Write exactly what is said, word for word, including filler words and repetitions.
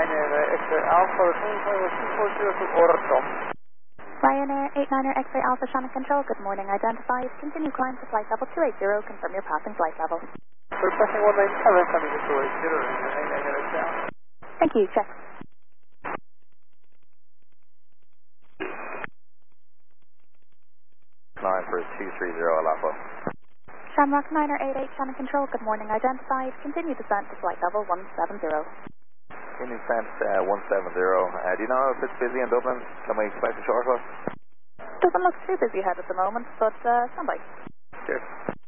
Ryanair X-ray Alpha, two four zero to Orton. Ryanair eight niner X-ray Alpha Shannon Control, good morning. Identified. Continue climb to flight level two eight zero. Confirm your passing flight level. We're passing one nine seven, coming to two eight zero, eight niner X-ray Alpha. Thank you. Check. nine for two three zero Alpha. Shamrock niner eight eight Shannon Control, good morning. Identified. Continue descent to flight level one seven zero. In descent uh, one seven zero. Uh, do you know if it's busy in Dublin? Can we expect a short one? Doesn't look too busy ahead at the moment, but uh, stand by. Cheers.